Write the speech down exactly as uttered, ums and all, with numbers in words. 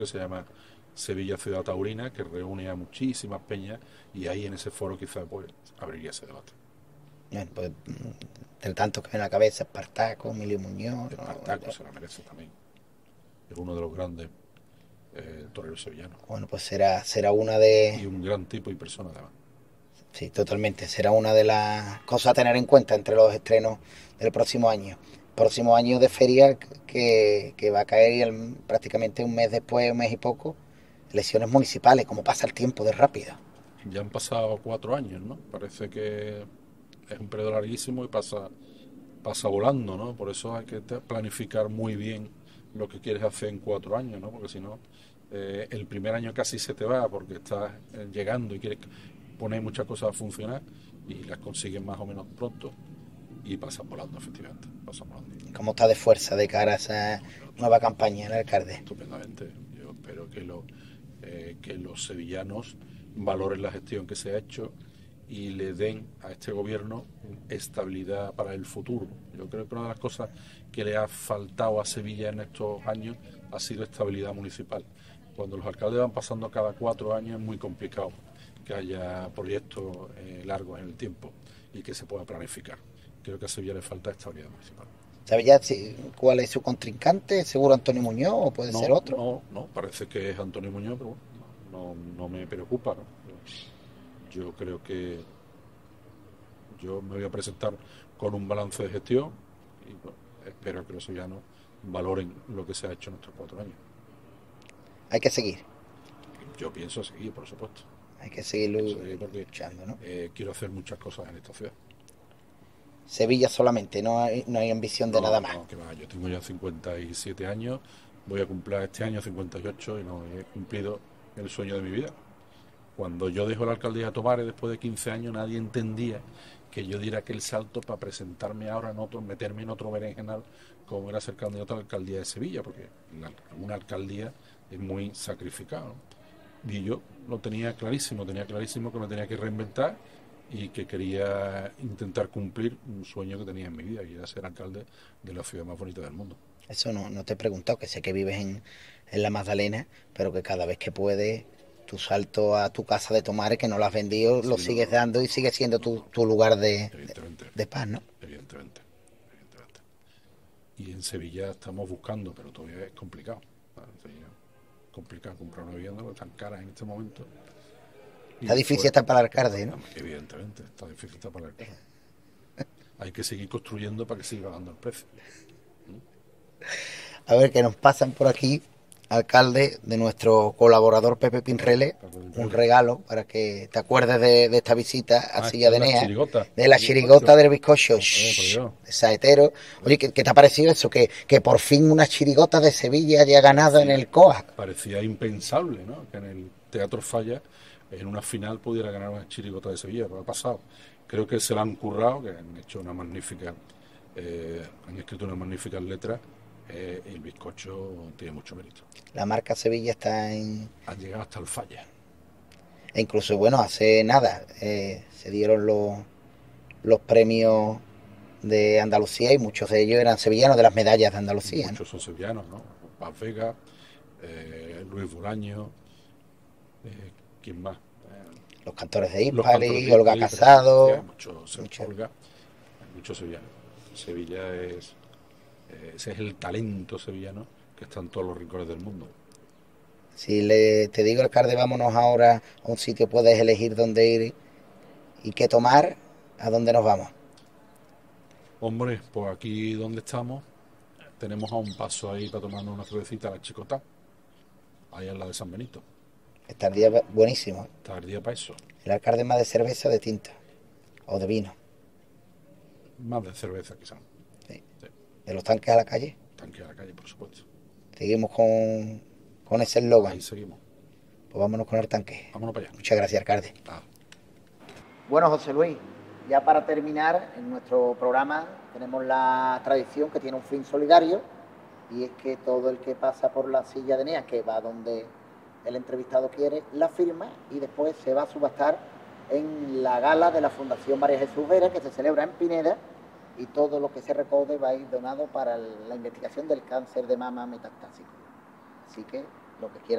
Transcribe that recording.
que se llama Sevilla Ciudad Taurina, que reúne a muchísimas peñas y ahí en ese foro quizá pues abriría ese debate. Bueno, pues del tanto que me en la cabeza, Espartaco, Emilio Muñoz, ¿no? Espartaco se la merece también. Es uno de los grandes eh, toreros sevillanos. Bueno, pues será, será una de... Y un gran tipo y persona además. Sí, totalmente. Será una de las cosas a tener en cuenta entre los estrenos del próximo año. Próximo año de feria que, que va a caer el- prácticamente un mes después, un mes y poco, elecciones municipales, como pasa el tiempo de rápido. Ya han pasado cuatro años, ¿no? Parece que es un periodo larguísimo y pasa, pasa volando, ¿no? Por eso hay que planificar muy bien lo que quieres hacer en cuatro años, ¿no? Porque si no, eh, el primer año casi se te va porque estás eh, llegando y quieres poner muchas cosas a funcionar y las consigues más o menos pronto y pasan volando, efectivamente, pasan volando. ¿Cómo está de fuerza de cara a esa nueva campaña en el alcalde? Estupendamente. Yo espero que, lo, eh, que los sevillanos valoren la gestión que se ha hecho y le den a este gobierno estabilidad para el futuro. Yo creo que una de las cosas que le ha faltado a Sevilla en estos años ha sido estabilidad municipal. Cuando los alcaldes van pasando cada cuatro años es muy complicado que haya proyectos eh, largos en el tiempo y que se pueda planificar. Creo que a Sevilla le falta estabilidad municipal. ¿Sabe ya si, cuál es su contrincante? ¿Seguro Antonio Muñoz o puede ser No, otro? no, no, parece que es Antonio Muñoz, pero bueno, no, no me preocupa, ¿no? Yo, yo creo que yo me voy a presentar con un balance de gestión y bueno, espero que los sevillanos valoren lo que se ha hecho en estos cuatro años. Hay que seguir, Yo pienso seguir, por supuesto. hay que seguir Pienso seguir porque luchando, ¿no? eh, quiero hacer muchas cosas en esta ciudad. Sevilla solamente, no hay, no hay ambición de nada No, más. no, que va, yo tengo ya cincuenta y siete años, voy a cumplir este año cincuenta y ocho y no he cumplido el sueño de mi vida. Cuando yo dejo la alcaldía de Tomares después de quince años, nadie entendía que yo diera aquel salto para presentarme ahora en otro, meterme en otro berenjenal como era ser candidato a la alcaldía de Sevilla, porque la, una alcaldía es muy sacrificado, ¿no? Y yo lo tenía clarísimo, tenía clarísimo que me tenía que reinventar y que quería intentar cumplir un sueño que tenía en mi vida, y era ser alcalde de la ciudad más bonita del mundo. Eso no, no te he preguntado, que sé que vives en, en la Magdalena, pero que cada vez que puedes, tu salto a tu casa de Tomares, que no lo has vendido, lo Sí, no, sigues no, dando y sigue siendo no, tu, no, tu lugar de, de, evidentemente, de paz, ¿no? evidentemente, evidentemente. Y en Sevilla estamos buscando, pero todavía es complicado. En Sevilla es complicado comprar una vivienda porque están caras en este momento. Y Está difícil después, estar para el alcalde, ¿no? evidentemente, está difícil estar para el alcalde. Hay que seguir construyendo para que siga bajando el precio. A ver, que nos pasan por aquí, alcalde, de nuestro colaborador Pepe Pinrele, Para el un rele. regalo para que te acuerdes de, de esta visita a Ah, Silla está de en las Enea, chirigotas de la del bizcocho. chirigota del bizcocho, Hombre, por shh, Dios. de Saetero. Oye, ¿qué, qué te ha parecido eso? Que, que por fin una chirigota de Sevilla haya ganado en Parecía, el COAC. parecía impensable, ¿no? Que en el Teatro Falla, en una final, pudiera ganar una chirigota de Sevilla, pero ha pasado. Creo que se la han currado, que han hecho una magnífica, eh, han escrito unas magníficas letras. Eh, y el bizcocho tiene mucho mérito. La marca Sevilla está en... Han llegado hasta el Falla. E incluso, bueno, hace nada eh, se dieron los, los premios de Andalucía y muchos de ellos eran sevillanos de las medallas de Andalucía, ¿no? Muchos son sevillanos, ¿no? Paz Vega, eh, Luis Bolaño, eh, ¿quién más? Eh, Los cantores de los cantores Hispali, de Olga Hispali, pero sí, hay Casado, muchos, muchos. Olga, hay muchos sevillanos. Sevilla es, eh, ese es el talento sevillano que está en todos los rincones del mundo. Si le, te digo, alcalde, vámonos ahora a un sitio, puedes elegir dónde ir y qué tomar, ¿a dónde nos vamos? Hombre, pues aquí donde estamos, tenemos a un paso ahí para tomarnos una cervecita a la Chicotá, ahí en la de San Benito. Está el día buenísimo. Está el día para eso. El alcalde es más de cerveza o de tinta, o de vino, Más de cerveza, quizás. ¿sí? Sí. De los tanques a la calle. Tanque a la calle, por supuesto. Seguimos con, con ese eslogan. Ahí seguimos. Pues vámonos con el tanque. Vámonos para allá. Muchas gracias, alcalde. Ah. Bueno, José Luis, ya para terminar, en nuestro programa tenemos la tradición que tiene un fin solidario, y es que todo el que pasa por la silla de Enea, que va donde el entrevistado quiere, la firma y después se va a subastar en la gala de la Fundación María Jesús Vera, que se celebra en Pineda, y todo lo que se recaude va a ir donado para la investigación del cáncer de mama metastásico. Así que lo que quiera